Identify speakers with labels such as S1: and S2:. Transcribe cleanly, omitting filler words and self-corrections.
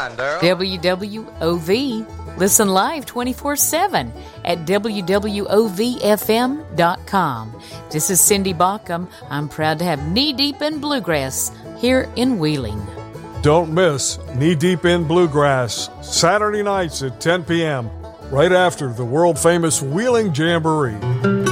S1: line, Daryl.
S2: WWOV. Listen live 24/7 at WWOVFM.com. This is Cindy Baucom. I'm proud to have Knee Deep in Bluegrass here in Wheeling.
S3: Don't miss Knee Deep in Bluegrass, Saturday nights at 10 p.m., right after the world-famous Wheeling Jamboree.